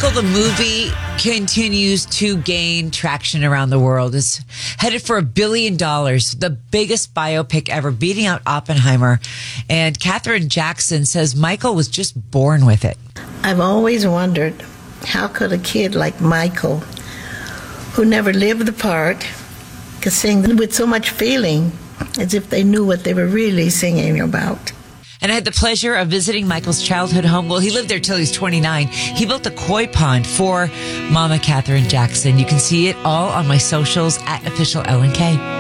Michael, the movie, continues to gain traction around the world. It's headed for $1 billion, the biggest biopic ever, beating out Oppenheimer. And Katherine Jackson says Michael was just born with it. I've always wondered, how could a kid like Michael, who never lived the part, could sing with so much feeling, as if they knew what they were really singing about. And I had the pleasure of visiting Michael's childhood home. Well, he lived there till he was 29. He built a koi pond for Mama Katherine Jackson. You can see it all on my socials at official LNK.